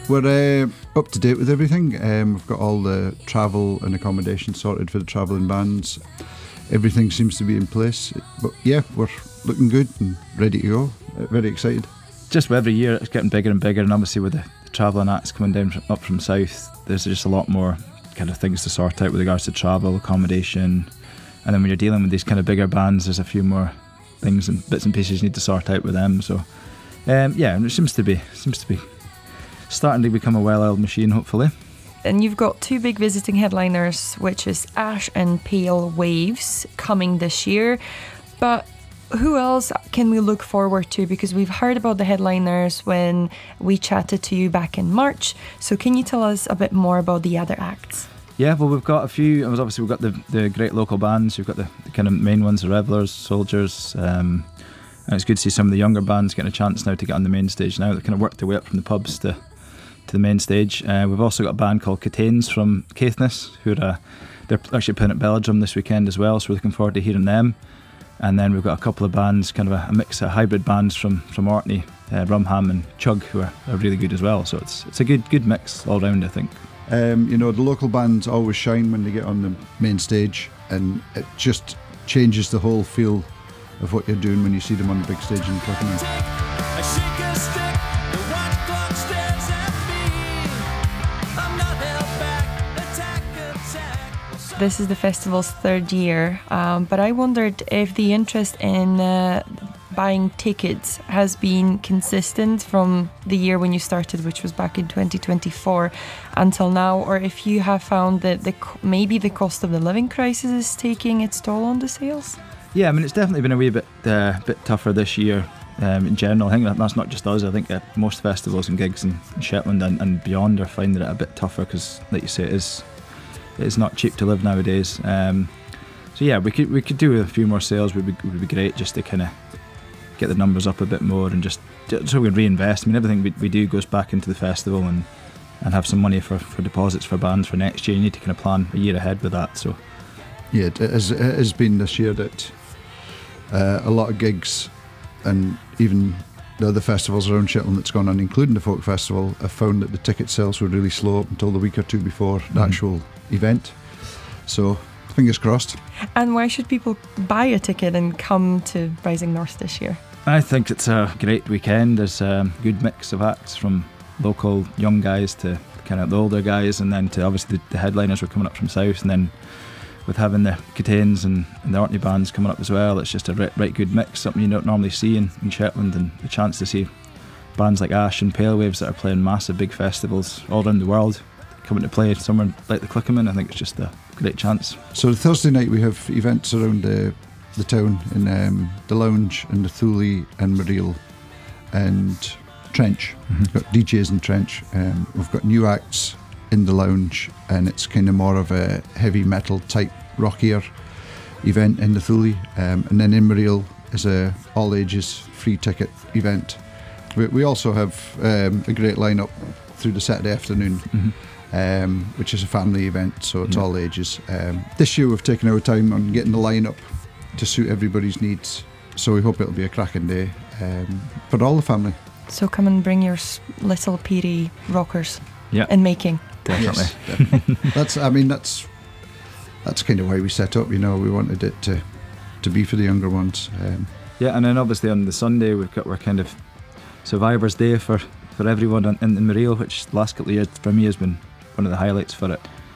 We're up to date with everything. We've got all the travel and accommodation sorted for the travelling bands. Everything seems to be in place. But yeah, we're looking good and ready to go. Very excited. Just with every year it's getting bigger and bigger, and obviously with the travelling acts coming down up from south, there's just a lot more kind of things to sort out with regards to travel, accommodation, and then when you're dealing with these kind of bigger bands, there's a few more things and bits and pieces you need to sort out with them. So yeah, and it seems to be starting to become a well-oiled machine, hopefully. And you've got two big visiting headliners, which is Ash and Pale Waves, coming this year. But who else can we look forward to? Because we've heard about the headliners when we chatted to you back in March. So can you tell us a bit more about the other acts? Yeah, well, we've got a few. Obviously, we've got the great local bands. We've got the kind of main ones, the Revelers, Soldiers. And it's good to see some of the younger bands getting a chance now to get on the main stage now. They kind of worked their way up from the pubs to the main stage. We've also got a band called Catains from Caithness, who they're actually playing at Belgium this weekend as well, so we're looking forward to hearing them. And then we've got a couple of bands, kind of a mix of hybrid bands from Orkney, Rumham and Chug, who are really good as well. So it's a good mix all round, I think. The local bands always shine when they get on the main stage, and it just changes the whole feel of what you're doing when you see them on the big stage in Twickenham. This is the festival's third year, but I wondered if the interest in buying tickets has been consistent from the year when you started, which was back in 2024, until now, or if you have found that maybe the cost of the living crisis is taking its toll on the sales. Yeah, I mean, it's definitely been a wee bit tougher this year in general. I think that's not just us. I think most festivals and gigs in Shetland and beyond are finding it a bit tougher because, like you say, it's not cheap to live nowadays. So yeah, we could do a few more sales. Would be great, just to kind of get the numbers up a bit more and just so we can reinvest. I mean, everything we do goes back into the festival and have some money for deposits for bands for next year. You need to kind of plan a year ahead with that. So yeah, it has been this year that a lot of gigs and even the other festivals around Shetland that's gone on, including the Folk Festival, have found that the ticket sales were really slow up until the week or two before the actual event. So fingers crossed. And why should people buy a ticket and come to Rising North this year? I think it's a great weekend. There's a good mix of acts from local young guys to kind of the older guys, and then to obviously the headliners were coming up from south, and then with having the Catains and the Orkney bands coming up as well, it's just a right good mix, something you don't normally see in Shetland, and the chance to see bands like Ash and Pale Waves that are playing massive big festivals all around the world coming to play somewhere like the Clickerman. I think it's just a great chance. So the Thursday night we have events around the town in the Lounge and the Thule and Mariel and Trench. We've got DJs in Trench. We've got new acts in the Lounge, and it's kind of more of a heavy metal type rockier event in the Thule, and then in Mariel is a all ages free ticket event. We also have a great lineup through the Saturday afternoon, which is a family event, so it's all ages. This year we've taken our time on getting the lineup to suit everybody's needs, so we hope it'll be a cracking day for all the family. So come and bring your little peary rockers in making. Definitely. Yes, definitely. That's kind of why we set up. We wanted it to be for the younger ones. Yeah, and then obviously on the Sunday we're kind of Survivors Day for everyone in Mariel, which the last couple of years for me has been one of the highlights for it.